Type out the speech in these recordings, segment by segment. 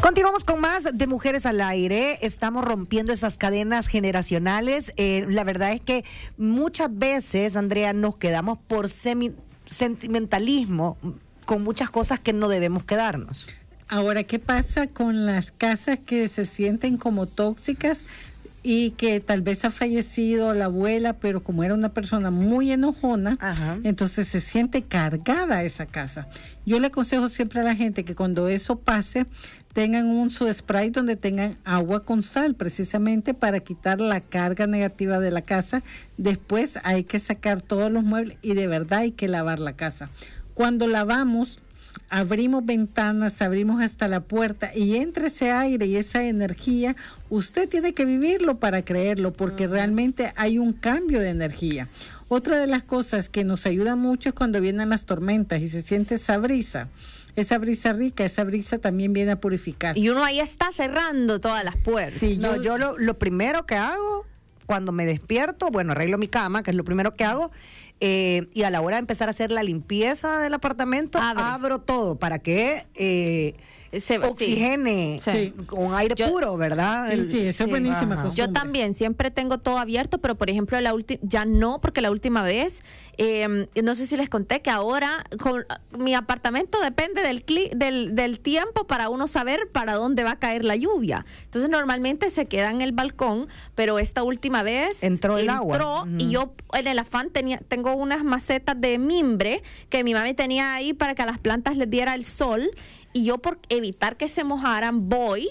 Continuamos con más de Mujeres al Aire. Estamos rompiendo esas cadenas generacionales. La verdad es que muchas veces, Andrea, nos quedamos por sentimentalismo con muchas cosas que no debemos quedarnos. Ahora, ¿qué pasa con las casas que se sienten como tóxicas y que tal vez ha fallecido la abuela, pero como era una persona muy enojona, entonces se siente cargada esa casa? Yo le aconsejo siempre a la gente que cuando eso pase, tengan su spray donde tengan agua con sal, precisamente para quitar la carga negativa de la casa. Después hay que sacar todos los muebles y de verdad hay que lavar la casa. Cuando lavamos, abrimos ventanas, abrimos hasta la puerta y entre ese aire y esa energía, usted tiene que vivirlo para creerlo, porque realmente hay un cambio de energía. Otra de las cosas que nos ayuda mucho es cuando vienen las tormentas y se siente esa brisa rica, esa brisa también viene a purificar. Y uno ahí está cerrando todas las puertas. Sí, yo lo primero que hago cuando me despierto, bueno, arreglo mi cama, que es lo primero que hago, y a la hora de empezar a hacer la limpieza del apartamento, abro todo para que oxigene con aire puro, ¿verdad? Sí, eso es buenísima costumbre. Yo también siempre tengo todo abierto, pero por ejemplo ya no, porque la última vez, no sé si les conté que ahora mi apartamento depende del tiempo para uno saber para dónde va a caer la lluvia. Entonces normalmente se queda en el balcón, pero esta última vez entró el agua. Y yo en el afán tengo unas macetas de mimbre que mi mami tenía ahí para que a las plantas les diera el sol. Y yo, por evitar que se mojaran,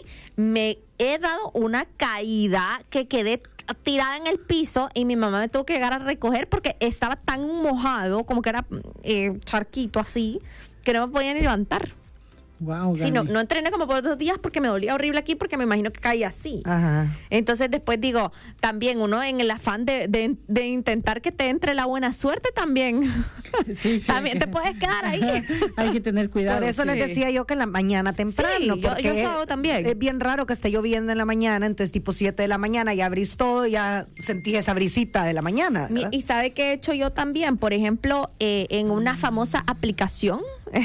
me he dado una caída que quedé tirada en el piso y mi mamá me tuvo que llegar a recoger porque estaba tan mojado, como que era charquito así, que no me podía ni levantar. Wow, sí, no entrené como por 2 días porque me dolía horrible aquí, porque me imagino que caía así. Ajá. Entonces después digo, también uno en el afán de intentar que te entre la buena suerte también. Sí. También te puedes quedar ahí. Hay que tener cuidado. Por eso les decía yo que en la mañana temprano, porque yo también. Es bien raro que esté lloviendo en la mañana, entonces tipo 7 de la mañana ya abrís todo, ya sentí esa brisita de la mañana, ¿verdad? Y ¿sabe qué he hecho yo también? Por ejemplo, en una famosa aplicación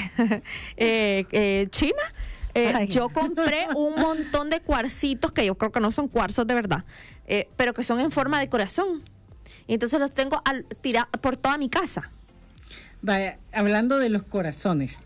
china, yo compré un montón de cuarcitos que yo creo que no son cuarzos de verdad, pero que son en forma de corazón. Y entonces los tengo tirados por toda mi casa. Vaya, hablando de los corazones,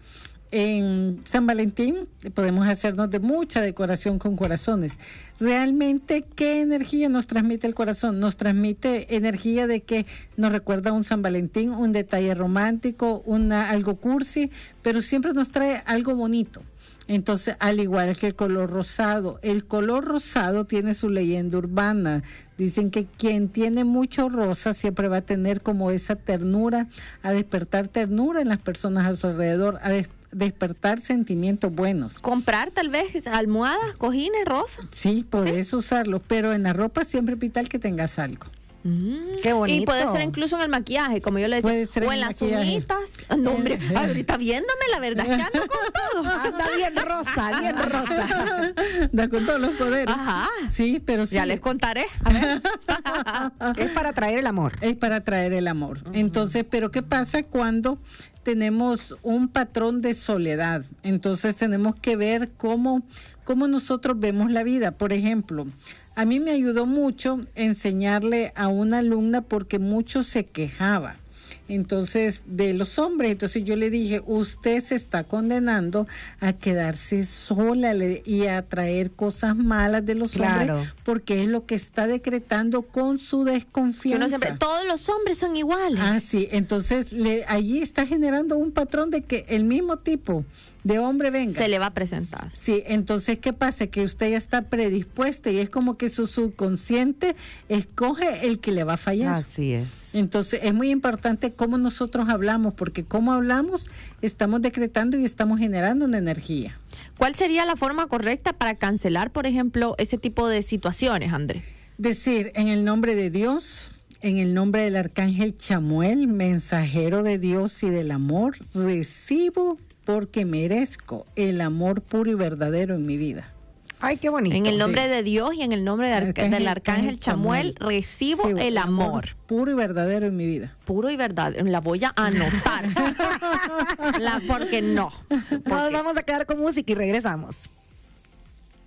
en San Valentín podemos hacernos de mucha decoración con corazones. Realmente, ¿qué energía nos transmite el corazón? Nos transmite energía de que nos recuerda un San Valentín, un detalle romántico, algo cursi, pero siempre nos trae algo bonito. Entonces, al igual que el color rosado tiene su leyenda urbana. Dicen que quien tiene mucho rosa siempre va a tener como esa ternura, a despertar ternura en las personas a su alrededor, a despertar sentimientos buenos. Comprar tal vez almohadas, cojines, rosa. Sí, podés usarlo, pero en la ropa siempre es vital que tengas algo. Qué bonito. Y puede ser incluso en el maquillaje, como yo le decía, o en las uñitas. No, hombre, ahorita viéndome, la verdad es que ando con todo. Anda bien rosa, bien rosa. Da con todos los poderes. Ajá. Sí, pero sí. Ya les contaré. A ver. Es para traer el amor. Es para traer el amor. Entonces, pero ¿qué pasa cuando tenemos un patrón de soledad? Entonces tenemos que ver cómo nosotros vemos la vida. Por ejemplo, a mí me ayudó mucho enseñarle a una alumna porque mucho se quejaba. Entonces, de los hombres, entonces yo le dije, usted se está condenando a quedarse sola y a traer cosas malas de los hombres, porque es lo que está decretando con su desconfianza. Todos los hombres son iguales. Ah, sí, entonces allí está generando un patrón de que el mismo tipo de hombre venga. Se le va a presentar. Sí, entonces, ¿qué pasa? Que usted ya está predispuesta y es como que su subconsciente escoge el que le va a fallar. Así es. Entonces, es muy importante cómo nosotros hablamos, porque cómo hablamos, estamos decretando y estamos generando una energía. ¿Cuál sería la forma correcta para cancelar, por ejemplo, ese tipo de situaciones, Andrés? Decir, en el nombre de Dios, en el nombre del arcángel Chamuel, mensajero de Dios y del amor, recibo porque merezco el amor puro y verdadero en mi vida. Ay, qué bonito. En el nombre de Dios y en el nombre del arcángel Chamuel, recibo el amor puro y verdadero en mi vida. Puro y verdadero. La voy a anotar. Porque no. Nos vamos a quedar con música y regresamos.